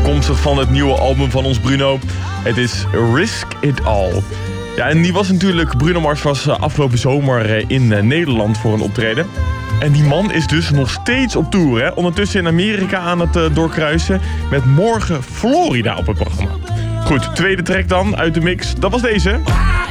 afkomstig van het nieuwe album van ons Bruno. Het is Risk It All. Ja, en die was natuurlijk... Bruno Mars was afgelopen zomer in Nederland voor een optreden. En die man is dus nog steeds op tour, hè? Ondertussen in Amerika aan het doorkruisen... met morgen Florida op het programma. Goed, tweede track dan uit de mix. Dat was deze.